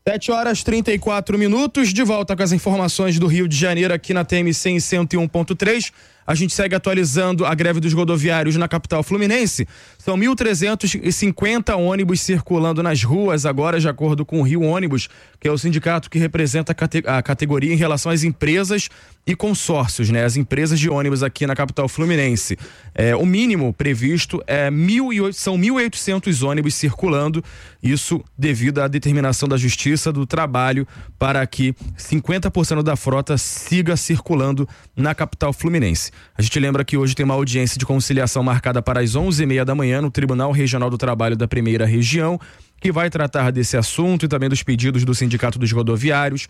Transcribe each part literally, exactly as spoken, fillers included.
sete horas e trinta e quatro minutos, de volta com as informações do Rio de Janeiro aqui na T M C em cento e um ponto três. A gente segue atualizando a greve dos rodoviários na capital fluminense. São mil trezentos e cinquenta ônibus circulando nas ruas agora, de acordo com o Rio Ônibus, que é o sindicato que representa a, cate- a categoria em relação às empresas e consórcios, né? As empresas de ônibus aqui na capital fluminense. É, o mínimo previsto é mil e oito, são mil e oitocentos ônibus circulando, isso devido à determinação da Justiça do Trabalho para que cinquenta por cento da frota siga circulando na capital fluminense. A gente lembra que hoje tem uma audiência de conciliação marcada para as onze e meia da manhã no Tribunal Regional do Trabalho da Primeira Região, que vai tratar desse assunto e também dos pedidos do Sindicato dos Rodoviários.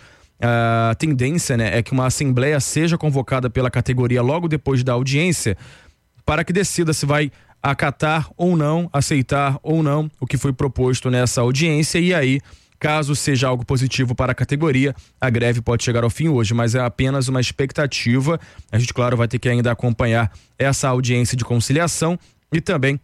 A tendência, né, é que uma assembleia seja convocada pela categoria logo depois da audiência para que decida se vai acatar ou não, aceitar ou não o que foi proposto nessa audiência, e aí, caso seja algo positivo para a categoria, a greve pode chegar ao fim hoje, mas é apenas uma expectativa. A gente, claro, vai ter que ainda acompanhar essa audiência de conciliação e também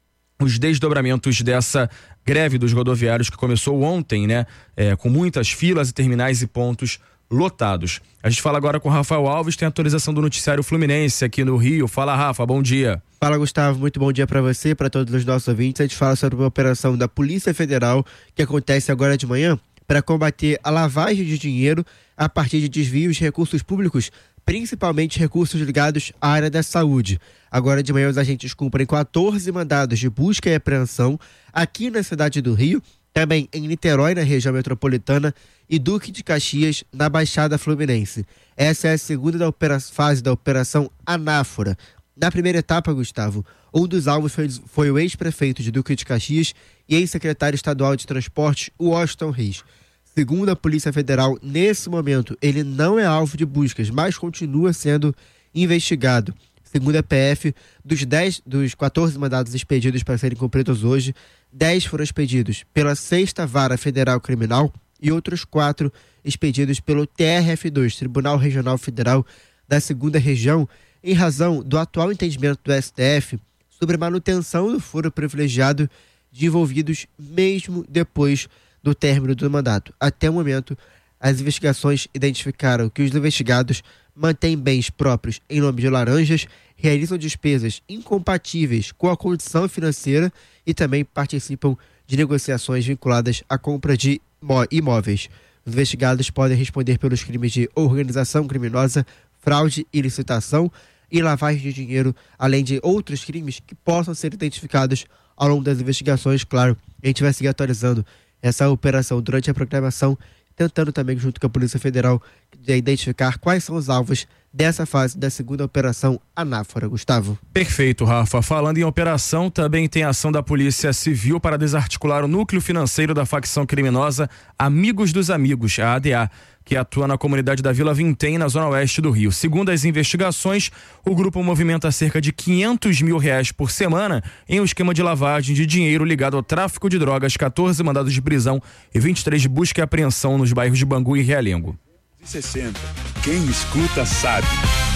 os desdobramentos dessa greve dos rodoviários que começou ontem, né? É, com muitas filas e terminais e pontos lotados. A gente fala agora com o Rafael Alves, tem atualização do noticiário Fluminense aqui no Rio. Fala, Rafa, bom dia. Fala, Gustavo, muito bom dia para você, para todos os nossos ouvintes. A gente fala sobre uma operação da Polícia Federal que acontece agora de manhã para combater a lavagem de dinheiro a partir de desvios de recursos públicos, principalmente recursos ligados à área da saúde. Agora de manhã os agentes cumprem quatorze mandados de busca e apreensão aqui na cidade do Rio, também em Niterói, na região metropolitana, e Duque de Caxias, na Baixada Fluminense. Essa é a segunda da opera- fase da Operação Anáfora. Na primeira etapa, Gustavo, um dos alvos foi, foi o ex-prefeito de Duque de Caxias e ex-secretário estadual de transporte, Washington Reis. Segundo a Polícia Federal, nesse momento, ele não é alvo de buscas, mas continua sendo investigado. Segundo a P F, dos, dez, dos quatorze mandados expedidos para serem cumpridos hoje, dez foram expedidos pela sexta Vara Federal Criminal e outros quatro expedidos pelo T R F dois, Tribunal Regional Federal da segunda Região, em razão do atual entendimento do S T F sobre manutenção do foro privilegiado de envolvidos mesmo depois do término do mandato. Até o momento, as investigações identificaram que os investigados mantêm bens próprios em nome de laranjas, realizam despesas incompatíveis com a condição financeira e também participam de negociações vinculadas à compra de imóveis. Os investigados podem responder pelos crimes de organização criminosa, fraude e licitação e lavagem de dinheiro, além de outros crimes que possam ser identificados ao longo das investigações. Claro, a gente vai seguir atualizando essa operação durante a programação, tentando também, junto com a Polícia Federal, identificar quais são os alvos dessa fase da segunda operação Anáfora. Gustavo. Perfeito, Rafa. Falando em operação, também tem ação da Polícia Civil para desarticular o núcleo financeiro da facção criminosa Amigos dos Amigos, a A D A, que atua na comunidade da Vila Vintém, na zona oeste do Rio. Segundo as investigações, o grupo movimenta cerca de quinhentos mil reais por semana em um esquema de lavagem de dinheiro ligado ao tráfico de drogas, quatorze mandados de prisão e vinte e três de busca e apreensão nos bairros de Bangu e Realengo. sessenta. Quem escuta sabe.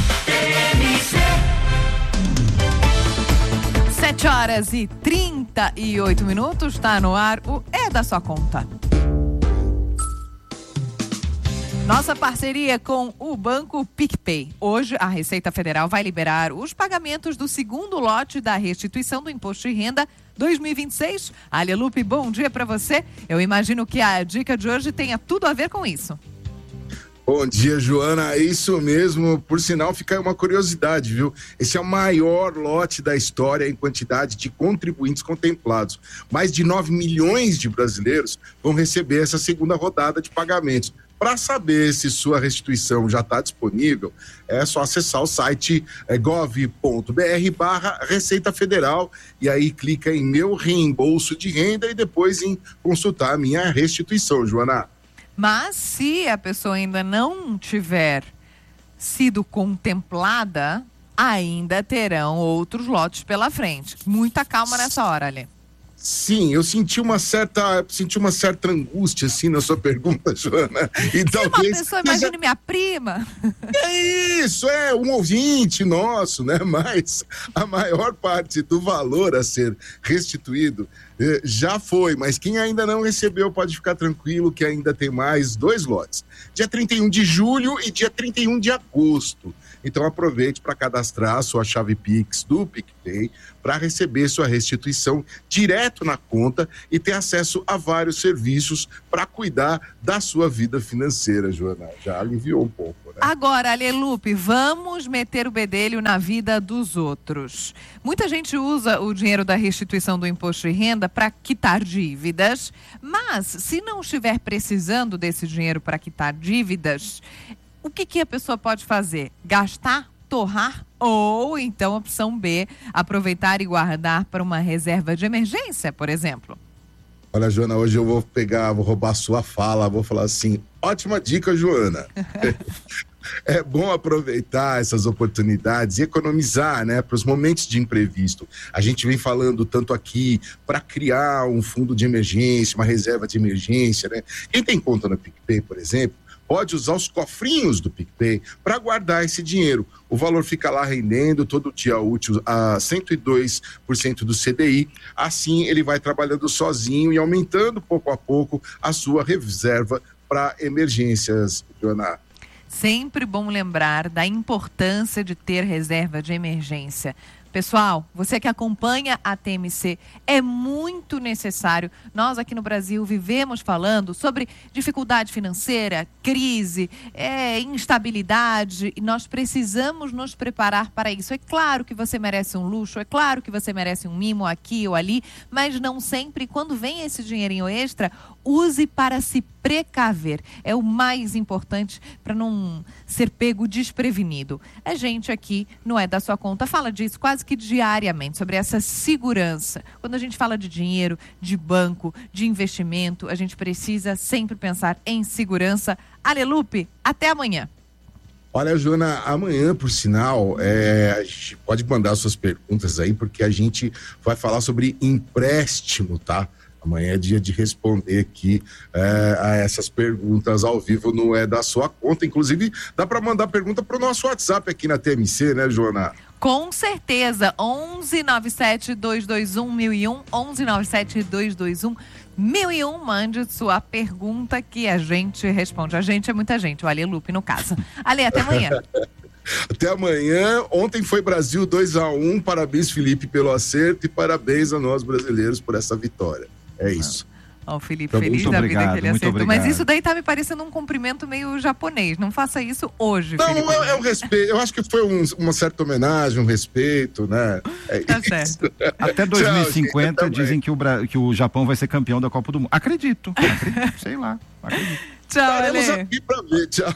sete horas e trinta e oito minutos, está no ar o É da Sua Conta. Nossa parceria com o Banco PicPay. Hoje, a Receita Federal vai liberar os pagamentos do segundo lote da restituição do Imposto de Renda dois mil e vinte e seis. Alia Lupe, bom dia para você. Eu imagino que a dica de hoje tenha tudo a ver com isso. Bom dia, Joana. É isso mesmo. Por sinal, fica aí uma curiosidade, viu? Esse é o maior lote da história em quantidade de contribuintes contemplados. Mais de nove milhões de brasileiros vão receber essa segunda rodada de pagamentos. Para saber se sua restituição já está disponível, é só acessar o site é, gov.br barra Receita Federal e aí clica em meu reembolso de renda e depois em consultar a minha restituição, Joana. Mas se a pessoa ainda não tiver sido contemplada, ainda terão outros lotes pela frente. Muita calma nessa hora, Ali. Sim, eu senti uma certa, senti uma certa angústia, assim, na sua pergunta, Joana. E se talvez... uma pessoa, imagine minha prima. É isso, é um ouvinte nosso, né? Mas a maior parte do valor a ser restituído Já foi, mas quem ainda não recebeu pode ficar tranquilo que ainda tem mais dois lotes. Dia trinta e um de julho e dia trinta e um de agosto. Então aproveite para cadastrar a sua chave Pix do PicPay para receber sua restituição direto na conta e ter acesso a vários serviços para cuidar da sua vida financeira, Joana. Já aliviou um pouco, né? Agora, Alelupe, vamos meter o bedelho na vida dos outros. Muita gente usa o dinheiro da restituição do imposto de renda para quitar dívidas, mas se não estiver precisando desse dinheiro para quitar dívidas, o que, que a pessoa pode fazer? Gastar, torrar ou então, opção B, aproveitar e guardar para uma reserva de emergência, por exemplo? Olha, Joana, hoje eu vou pegar, vou roubar a sua fala, vou falar assim, ótima dica, Joana. É bom aproveitar essas oportunidades e economizar, né, para os momentos de imprevisto. A gente vem falando tanto aqui para criar um fundo de emergência, uma reserva de emergência, né? Quem tem conta no PicPay, por exemplo, pode usar os cofrinhos do PicPay para guardar esse dinheiro. O valor fica lá rendendo todo dia útil a cento e dois por cento do C D I. Assim, ele vai trabalhando sozinho e aumentando pouco a pouco a sua reserva para emergências, Joana. Sempre bom lembrar da importância de ter reserva de emergência. Pessoal, você que acompanha a T M C, é muito necessário. Nós aqui no Brasil vivemos falando sobre dificuldade financeira, crise, é, instabilidade, e nós precisamos nos preparar para isso. É claro que você merece um luxo, é claro que você merece um mimo aqui ou ali, mas não sempre. Quando vem esse dinheirinho extra, use para se precaver. É o mais importante para não ser pego desprevenido. A gente aqui, não é da sua conta, fala disso quase que diariamente, sobre essa segurança. Quando a gente fala de dinheiro, de banco, de investimento, a gente precisa sempre pensar em segurança. Alelupe, até amanhã. Olha, Joana, amanhã, por sinal, é, a gente pode mandar suas perguntas aí, porque a gente vai falar sobre empréstimo, tá? Amanhã é dia de responder aqui é, a essas perguntas ao vivo, não é da sua conta. Inclusive, dá para mandar pergunta para o nosso WhatsApp aqui na T M C, né, Joana? Com certeza, onze nove sete, dois dois um, mil e um, onze nove sete, dois dois um, mil e um, mande sua pergunta que a gente responde. A gente é muita gente, o Alelupe no caso. Ale, até amanhã. Até amanhã. Ontem foi Brasil dois a um, parabéns, Felipe, pelo acerto e parabéns a nós brasileiros por essa vitória. É isso. Ó, o Felipe Então, feliz muito da obrigado, vida que ele muito acertou. obrigado. Mas isso daí tá me parecendo um cumprimento meio japonês. Não faça isso hoje, Não, Felipe. é, é um respeito. Eu acho que foi um, uma certa homenagem, um respeito, né? É Tá isso. certo. Até dois mil e Tchau, cinquenta gente, dizem que o, Bra... que o Japão vai ser campeão da Copa do Mundo. Acredito, acredito, sei lá, acredito. Tchau, Estaremos Ale. aqui pra ver. Tchau.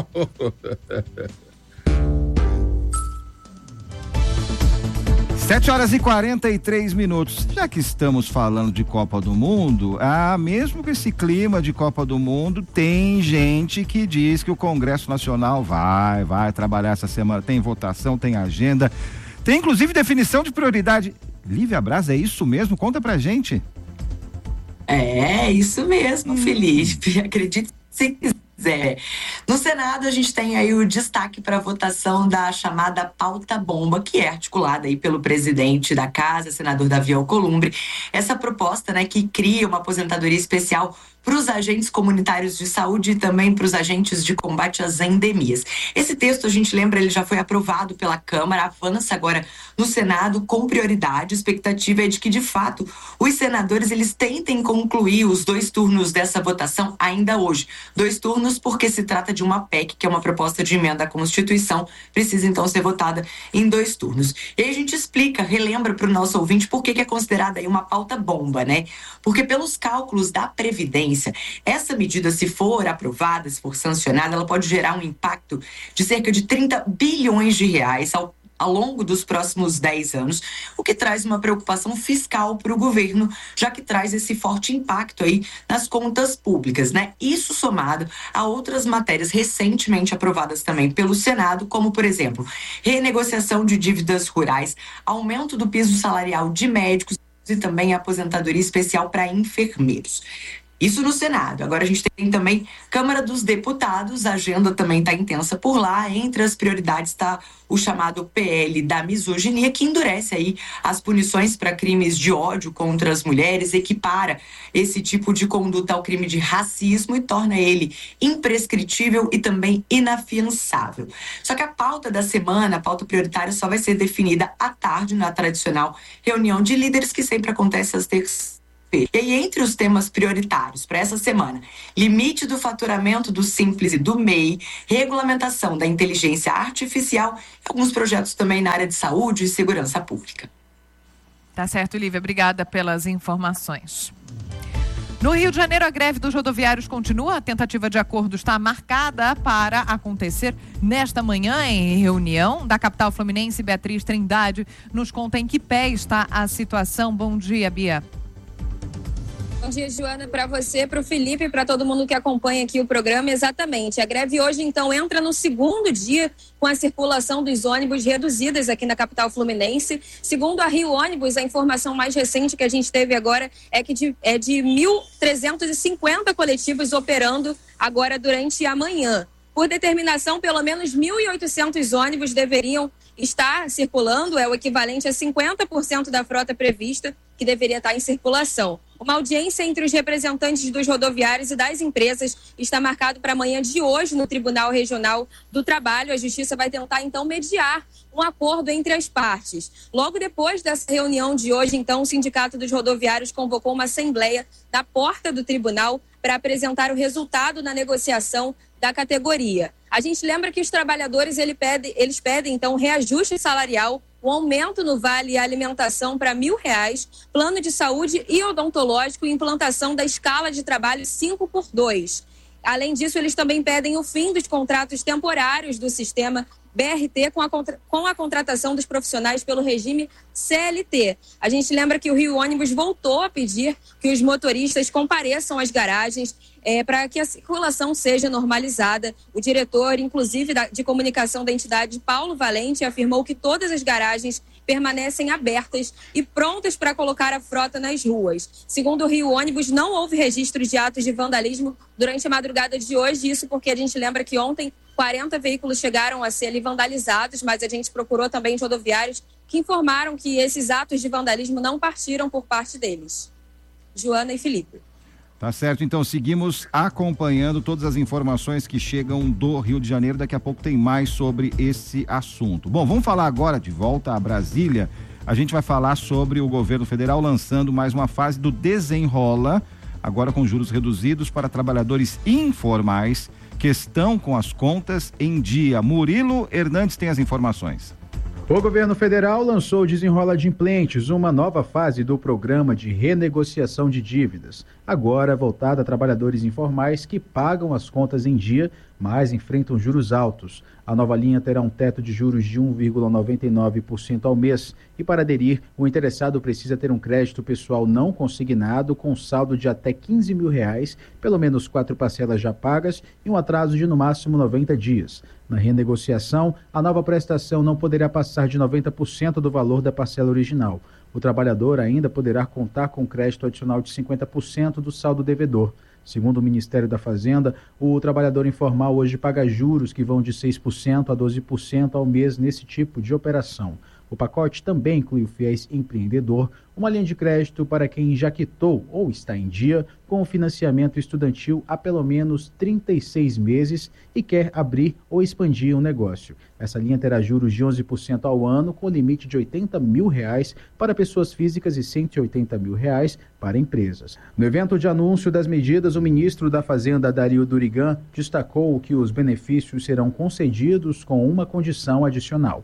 sete horas e quarenta e três minutos. Já que estamos falando de Copa do Mundo, ah, mesmo com esse clima de Copa do Mundo, tem gente que diz que o Congresso Nacional vai, vai trabalhar essa semana. Tem votação, tem agenda, tem inclusive definição de prioridade. Lívia Braz, é isso mesmo? Conta pra gente. É, isso mesmo, Felipe. Acredite se quiser. No Senado, a gente tem aí o destaque para a votação da chamada pauta bomba, que é articulada aí pelo presidente da Casa, senador Davi Alcolumbre. Essa proposta, né, que cria uma aposentadoria especial para os agentes comunitários de saúde e também para os agentes de combate às endemias. Esse texto, a gente lembra, ele já foi aprovado pela Câmara, avança agora no Senado com prioridade. A expectativa é de que, de fato, os senadores eles tentem concluir os dois turnos dessa votação ainda hoje. Dois turnos porque se trata de uma P E C, que é uma proposta de emenda à Constituição, precisa então ser votada em dois turnos. E aí a gente explica, relembra para o nosso ouvinte por que que é considerada aí uma pauta bomba, né? Porque pelos cálculos da Previdência, essa medida, se for aprovada, se for sancionada, ela pode gerar um impacto de cerca de trinta bilhões de reais ao, ao longo dos próximos dez anos, o que traz uma preocupação fiscal para o governo, já que traz esse forte impacto aí nas contas públicas, né? Isso somado a outras matérias recentemente aprovadas também pelo Senado, como, por exemplo, renegociação de dívidas rurais, aumento do piso salarial de médicos e também aposentadoria especial para enfermeiros. Isso no Senado. Agora a gente tem também Câmara dos Deputados, a agenda também está intensa por lá. Entre as prioridades está o chamado P L da misoginia, que endurece aí as punições para crimes de ódio contra as mulheres, equipara esse tipo de conduta ao crime de racismo e torna ele imprescritível e também inafiançável. Só que a pauta da semana, a pauta prioritária, só vai ser definida à tarde na tradicional reunião de líderes que sempre acontece às terças. E aí, entre os temas prioritários para essa semana, limite do faturamento do Simples e do M E I, regulamentação da inteligência artificial e alguns projetos também na área de saúde e segurança pública. Tá certo, Lívia. Obrigada pelas informações. No Rio de Janeiro, a greve dos rodoviários continua. A tentativa de acordo está marcada para acontecer nesta manhã em reunião da capital fluminense. Beatriz Trindade nos conta em que pé está a situação. Bom dia, Bia. Bom dia, Joana, para você, para o Felipe e para todo mundo que acompanha aqui o programa. Exatamente. A greve hoje, então, entra no segundo dia com a circulação dos ônibus reduzidas aqui na capital fluminense. Segundo a Rio Ônibus, a informação mais recente que a gente teve agora é que de, é de mil trezentos e cinquenta coletivos operando agora durante a manhã. Por determinação, pelo menos mil e oitocentos ônibus deveriam estar circulando, é o equivalente a cinquenta por cento da frota prevista que deveria estar em circulação. Uma audiência entre os representantes dos rodoviários e das empresas está marcado para amanhã de hoje no Tribunal Regional do Trabalho. A Justiça vai tentar, então, mediar um acordo entre as partes. Logo depois dessa reunião de hoje, então, o Sindicato dos Rodoviários convocou uma assembleia na porta do tribunal para apresentar o resultado da negociação da categoria. A gente lembra que os trabalhadores ele pede, eles pedem, então, reajuste salarial, um aumento no vale alimentação para mil reais, plano de saúde e odontológico e implantação da escala de trabalho cinco por dois. Além disso, eles também pedem o fim dos contratos temporários do sistema B R T com a, contra... com a contratação dos profissionais pelo regime C L T. A gente lembra que o Rio Ônibus voltou a pedir que os motoristas compareçam às garagens é, para que a circulação seja normalizada. O diretor, inclusive, da... de comunicação da entidade, Paulo Valente, afirmou que todas as garagens permanecem abertas e prontas para colocar a frota nas ruas. Segundo o Rio Ônibus, não houve registro de atos de vandalismo durante a madrugada de hoje, isso porque a gente lembra que ontem quarenta veículos chegaram a ser ali vandalizados, mas a gente procurou também os rodoviários que informaram que esses atos de vandalismo não partiram por parte deles. Joana e Felipe. Tá certo, então seguimos acompanhando todas as informações que chegam do Rio de Janeiro. Daqui a pouco tem mais sobre esse assunto. Bom, vamos falar agora, de volta a Brasília, a gente vai falar sobre o governo federal lançando mais uma fase do Desenrola, agora com juros reduzidos para trabalhadores informais que estão com as contas em dia. Murilo Hernandes tem as informações. O governo federal lançou o Desenrola Adimplentes, uma nova fase do programa de renegociação de dívidas, agora voltada a trabalhadores informais que pagam as contas em dia, mas enfrentam juros altos. A nova linha terá um teto de juros de um vírgula noventa e nove por cento ao mês e, para aderir, o interessado precisa ter um crédito pessoal não consignado com saldo de até quinze mil reais, pelo menos quatro parcelas já pagas e um atraso de no máximo noventa dias. Na renegociação, a nova prestação não poderá passar de noventa por cento do valor da parcela original. O trabalhador ainda poderá contar com crédito adicional de cinquenta por cento do saldo devedor. Segundo o Ministério da Fazenda, o trabalhador informal hoje paga juros que vão de seis por cento a doze por cento ao mês nesse tipo de operação. O pacote também inclui o FIES Empreendedor, uma linha de crédito para quem já quitou ou está em dia com o financiamento estudantil há pelo menos trinta e seis meses e quer abrir ou expandir um negócio. Essa linha terá juros de onze por cento ao ano, com limite de oitenta mil reais para pessoas físicas e cento e oitenta mil reais para empresas. No evento de anúncio das medidas, o ministro da Fazenda, Dario Durigan, destacou que os benefícios serão concedidos com uma condição adicional.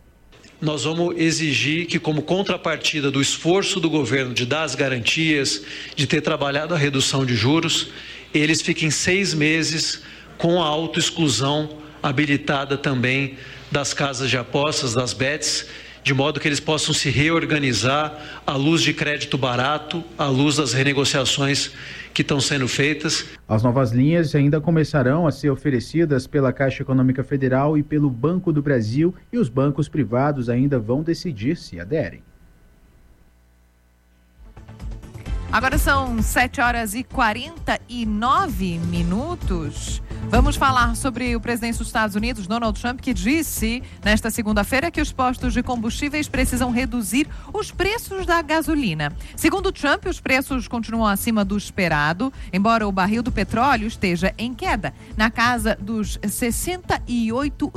Nós vamos exigir que, como contrapartida do esforço do governo de dar as garantias, de ter trabalhado a redução de juros, eles fiquem seis meses com a autoexclusão habilitada também das casas de apostas, das bets, de modo que eles possam se reorganizar à luz de crédito barato, à luz das renegociações que estão sendo feitas. As novas linhas ainda começarão a ser oferecidas pela Caixa Econômica Federal e pelo Banco do Brasil, e os bancos privados ainda vão decidir se aderem. Agora são sete horas e quarenta e nove minutos. Vamos falar sobre o presidente dos Estados Unidos, Donald Trump, que disse nesta segunda-feira que os postos de combustíveis precisam reduzir os preços da gasolina. Segundo Trump, os preços continuam acima do esperado, embora o barril do petróleo esteja em queda, na casa dos sessenta e oito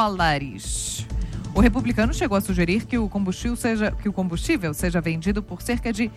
dólares. O republicano chegou a sugerir que o combustível seja, que o combustível seja vendido por cerca de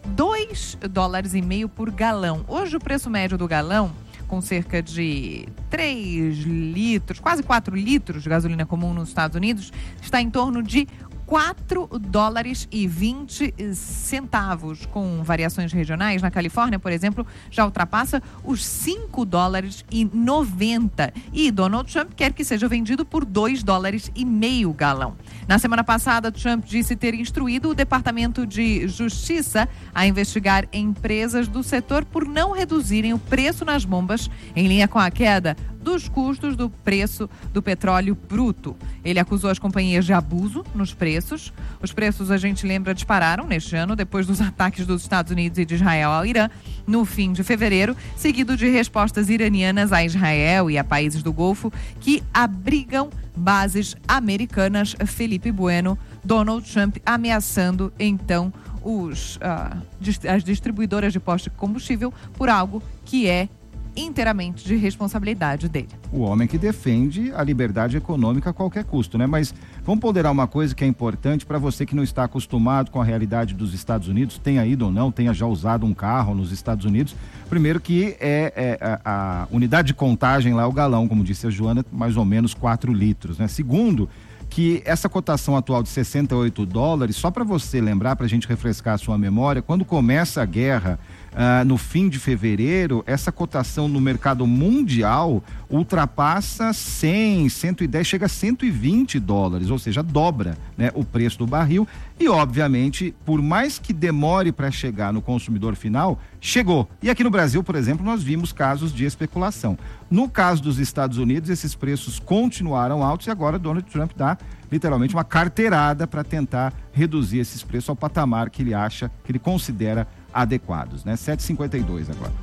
dois dólares e meio por galão. Hoje o preço médio do galão, com cerca de três litros, quase quatro litros de gasolina comum nos Estados Unidos, está em torno de quatro dólares e vinte centavos, com variações regionais. Na Califórnia, por exemplo, já ultrapassa os cinco dólares e noventa. E Donald Trump quer que seja vendido por dois dólares e meio galão. Na semana passada, Trump disse ter instruído o Departamento de Justiça a investigar empresas do setor por não reduzirem o preço nas bombas, em linha com a queda dos custos do preço do petróleo bruto. Ele acusou as companhias de abuso nos preços. Os preços, a gente lembra, dispararam neste ano depois dos ataques dos Estados Unidos e de Israel ao Irã no fim de fevereiro, seguido de respostas iranianas a Israel e a países do Golfo que abrigam bases americanas. Felipe Bueno, Donald Trump ameaçando então os, uh, as distribuidoras de postos de combustível por algo que é inteiramente de responsabilidade dele. O homem que defende a liberdade econômica a qualquer custo, né? Mas vamos ponderar uma coisa que é importante para você que não está acostumado com a realidade dos Estados Unidos, tenha ido ou não, tenha já usado um carro nos Estados Unidos. Primeiro que é, é a, a unidade de contagem lá, o galão, como disse a Joana, mais ou menos quatro litros, né? Segundo, que essa cotação atual de sessenta e oito dólares, só para você lembrar, para a gente refrescar a sua memória, quando começa a guerra, Uh, no fim de fevereiro, essa cotação no mercado mundial ultrapassa cem, cento e dez, chega a cento e vinte dólares, ou seja, dobra, né, o preço do barril. E obviamente, por mais que demore para chegar no consumidor final, chegou. E aqui no Brasil, por exemplo, nós vimos casos de especulação. No caso dos Estados Unidos, esses preços continuaram altos e agora Donald Trump dá literalmente uma carteirada para tentar reduzir esses preços ao patamar que ele acha, que ele considera adequados, né? sete e cinquenta e dois agora.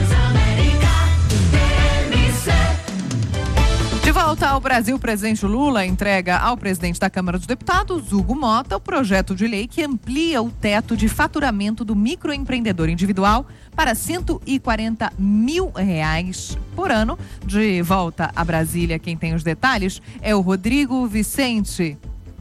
De volta ao Brasil, o presidente Lula entrega ao presidente da Câmara dos Deputados, Hugo Mota, o projeto de lei que amplia o teto de faturamento do microempreendedor individual para cento e quarenta mil reais por ano. De volta a Brasília, quem tem os detalhes é o Rodrigo Vicente.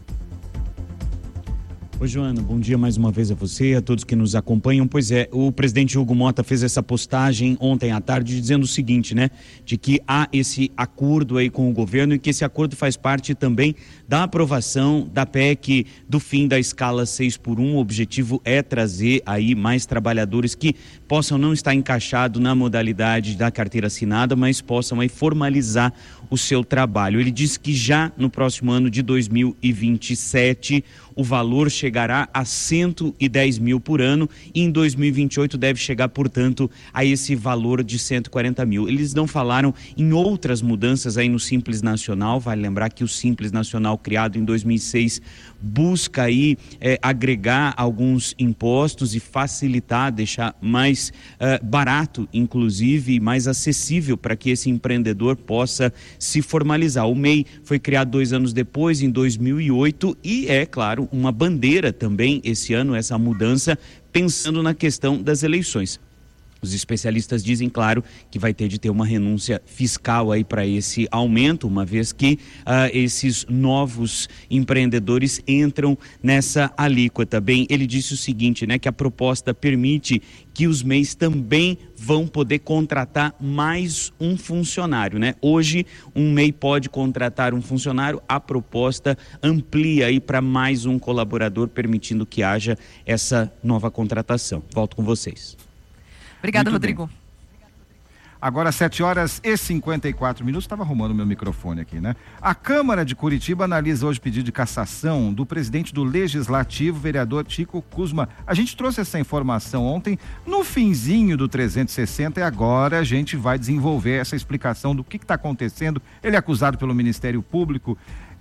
Oi, Joana, bom dia mais uma vez a você, a todos que nos acompanham. Pois é, o presidente Hugo Mota fez essa postagem ontem à tarde dizendo o seguinte, né? De que há esse acordo aí com o governo e que esse acordo faz parte também da aprovação da P E C do fim da escala seis por um. O objetivo é trazer aí mais trabalhadores que possam não estar encaixados na modalidade da carteira assinada, mas possam aí formalizar o seu trabalho. Ele disse que já no próximo ano de dois mil e vinte e sete o valor chegará a cento e dez mil por ano e em dois mil e vinte e oito deve chegar, portanto, a esse valor de cento e quarenta mil. Eles não falaram em outras mudanças aí no Simples Nacional. Vale lembrar que o Simples Nacional, criado em dois mil e seis, busca aí é, agregar alguns impostos e facilitar, deixar mais é, barato, inclusive, mais acessível para que esse empreendedor possa se formalizar. O M E I foi criado dois anos depois, em dois mil e oito, e é, claro, uma bandeira também esse ano, essa mudança, pensando na questão das eleições. Os especialistas dizem, claro, que vai ter de ter uma renúncia fiscal aí para esse aumento, uma vez que uh, esses novos empreendedores entram nessa alíquota. Bem, ele disse o seguinte, né, que a proposta permite que os M E Is também vão poder contratar mais um funcionário, né? Hoje, um M E I pode contratar um funcionário, a proposta amplia aí para mais um colaborador, permitindo que haja essa nova contratação. Volto com vocês. Obrigada, Muito Rodrigo. Bem. Agora sete horas e cinquenta e quatro minutos, estava arrumando meu microfone aqui, né? A Câmara de Curitiba analisa hoje pedido de cassação do presidente do Legislativo, vereador Chico Kuzma. A gente trouxe essa informação ontem no finzinho do trezentos e sessenta e agora a gente vai desenvolver essa explicação do que está acontecendo. Ele é acusado pelo Ministério Público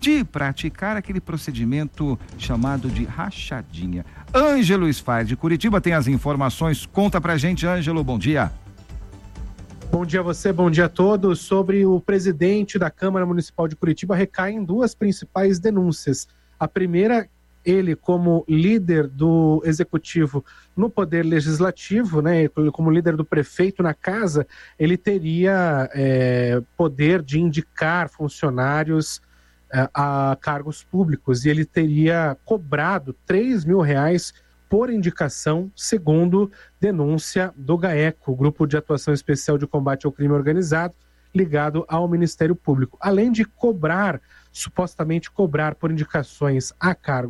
de praticar aquele procedimento chamado de rachadinha. Ângelo Sfar, de Curitiba, tem as informações. Conta pra gente, Ângelo, bom dia. Bom dia a você, bom dia a todos. Sobre o presidente da Câmara Municipal de Curitiba, recaem duas principais denúncias. A primeira, ele como líder do executivo no poder legislativo, né, como líder do prefeito na casa, ele teria é, poder de indicar funcionários é, a cargos públicos, e ele teria cobrado três mil reais por indicação, segundo denúncia do GAECO, Grupo de Atuação Especial de Combate ao Crime Organizado, ligado ao Ministério Público. Além de cobrar, supostamente cobrar por indicações a cargos